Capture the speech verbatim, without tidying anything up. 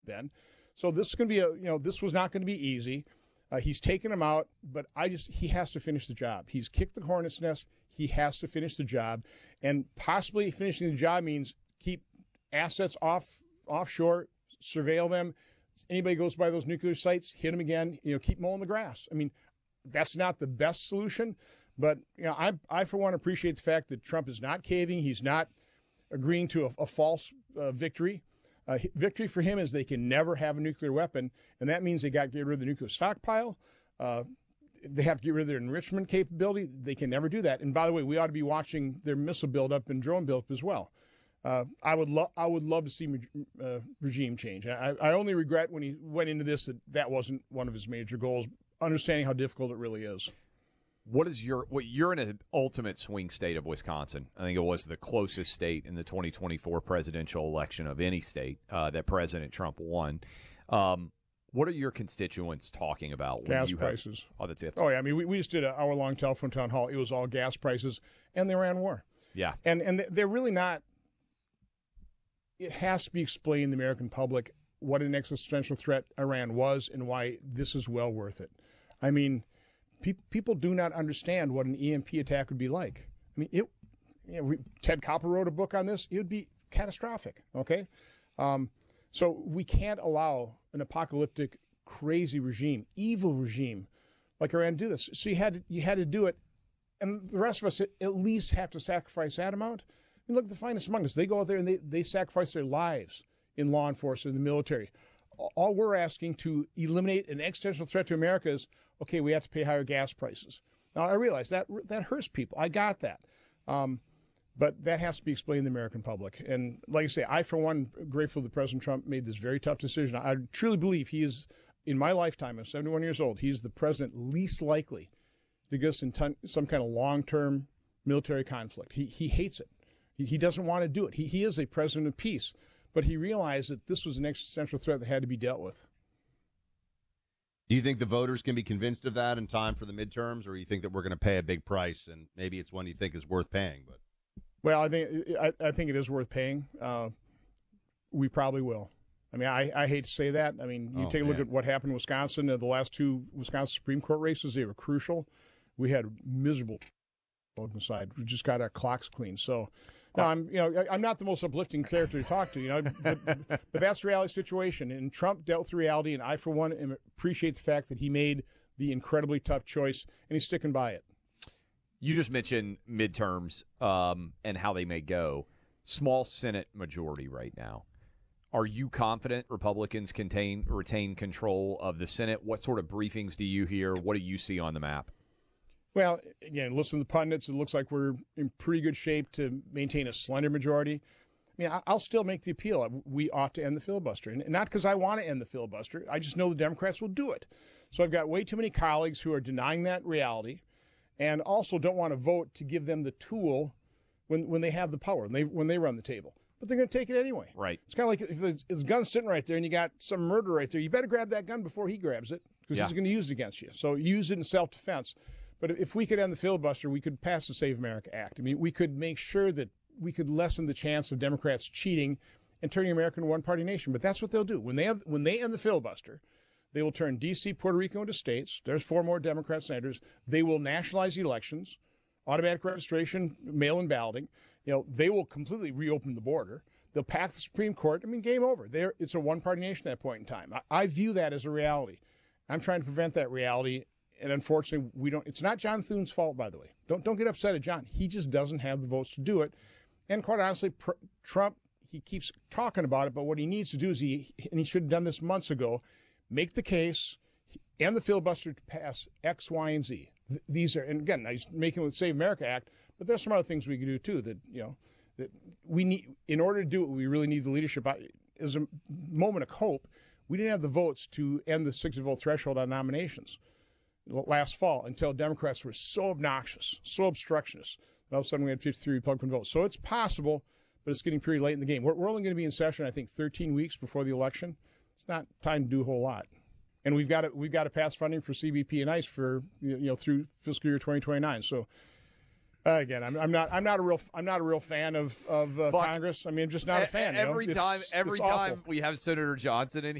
been. So this is going to be a, you know, this was not going to be easy. Uh, he's taken him out, but I just, he has to finish the job. He's kicked the hornet's nest. He has to finish the job. And possibly finishing the job means keep assets off offshore, surveil them. Anybody goes by those nuclear sites, hit them again, you know, keep mowing the grass. I mean, that's not the best solution, but, you know, I, I for one, appreciate the fact that Trump is not caving. He's not agreeing to a, a false uh, victory. Uh, victory for him is they can never have a nuclear weapon, and that means they got to get rid of the nuclear stockpile. Uh, they have to get rid of their enrichment capability. They can never do that. And by the way, we ought to be watching their missile buildup and drone buildup as well. Uh, I would love I would love to see uh, regime change. I, I only regret when he went into this that that wasn't one of his major goals, understanding how difficult it really is. What is your what you're in an ultimate swing state of Wisconsin? I think it was the closest state in the twenty twenty-four presidential election of any state uh, that President Trump won. Um, what are your constituents talking about? When gas you prices. Have, oh, that's it. Oh yeah, I mean we, we just did an hour long telephone town hall. It was all gas prices and the Iran war. Yeah, and and they're really not. It has to be explained to the American public what an existential threat Iran was and why this is well worth it. I mean. People do not understand what an E M P attack would be like. I mean, it. You know, we, Ted Koppel wrote a book on this. It would be catastrophic. Okay, um, so we can't allow an apocalyptic, crazy regime, evil regime like Iran do this. So you had to, you had to do it, and the rest of us at least have to sacrifice that amount. I mean, look at the finest among us. They go out there and they they sacrifice their lives in law enforcement, in the military. All we're asking to eliminate an existential threat to America is, okay, we have to pay higher gas prices. Now, I realize that that hurts people. I got that. Um, but that has to be explained to the American public. And like I say, I, for one, grateful that President Trump made this very tough decision. I truly believe he is, in my lifetime, I'm seventy-one years old, he's the president least likely to get us in ton, some kind of long-term military conflict. He he hates it. He, he doesn't want to do it. He, he is a president of peace. But he realized that this was an existential threat that had to be dealt with. Do you think the voters can be convinced of that in time for the midterms, or do you think that we're going to pay a big price, and maybe it's one you think is worth paying? But well, I think I, I think it is worth paying. Uh, we probably will. I mean, I, I hate to say that. I mean, you oh, take a man. look at what happened in Wisconsin. Uh, the last two Wisconsin Supreme Court races, they were crucial. We had miserable side. We just got our clocks clean. So, no, I'm you know I'm not the most uplifting character to talk to, you know, but, but that's the reality situation. And Trump dealt with reality, and I, for one, am, appreciate the fact that he made the incredibly tough choice, and he's sticking by it. You just mentioned midterms um, and how they may go. Small Senate majority right now. Are you confident Republicans contain retain control of the Senate? What sort of briefings do you hear? What do you see on the map? Well, again, listen to the pundits. It looks like we're in pretty good shape to maintain a slender majority. I mean, I'll still make the appeal. We ought to end the filibuster. And not because I want to end the filibuster. I just know the Democrats will do it. So I've got way too many colleagues who are denying that reality and also don't want to vote to give them the tool when, when they have the power, when they, when they run the table. But they're going to take it anyway. Right. It's kind of like if there's, there's a gun sitting right there and you got some murderer right there, you better grab that gun before he grabs it because yeah. he's going to use it against you. So use it in self-defense. But if we could end the filibuster, we could pass the Save America Act. I mean, we could make sure that we could lessen the chance of Democrats cheating and turning America into a one-party nation. But that's what they'll do. When they have, when they end the filibuster, they will turn D C, Puerto Rico into states. There's four more Democrat senators. They will nationalize elections, automatic registration, mail-in balloting. You know, they will completely reopen the border. They'll pack the Supreme Court. I mean, game over. They're, it's a one-party nation at that point in time. I, I view that as a reality. I'm trying to prevent that reality. And unfortunately, we don't. It's not John Thune's fault, by the way. Don't don't get upset at John. He just doesn't have the votes to do it. And quite honestly, pr- Trump, he keeps talking about it, but what he needs to do is he and he should have done this months ago. Make the case and the filibuster to pass X, Y, and Z. Th- these are, and again, he's making it with the Save America Act, but there's some other things we can do too. That you know, that we need in order to do it. We really need the leadership. As a moment of hope, we didn't have the votes to end the sixty vote threshold on nominations last fall until Democrats were so obnoxious, so obstructionist, that all of a sudden we had fifty-three Republican votes. So it's possible, but it's getting pretty late in the game. We're, we're only going to be in session, I think, thirteen weeks before the election. It's not time to do a whole lot. And we've got to, we've got to pass funding for C B P and ICE for, you know, through fiscal year twenty twenty-nine. So Uh, again, I'm, I'm not. I'm not a real. I'm not a real fan of of uh, Fuck. Congress. I mean, I'm just not a fan. you know? Every It's- time, every it's awful. time we have Senator Johnson in